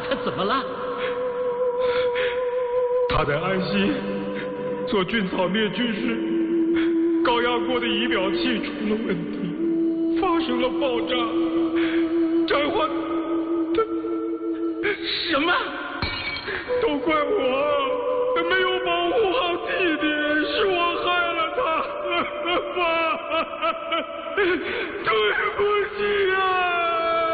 他怎么了？ 他在安溪做菌草灭菌时，高压锅的仪表器出了问题，发生了爆炸，战花他什么？ 都怪我。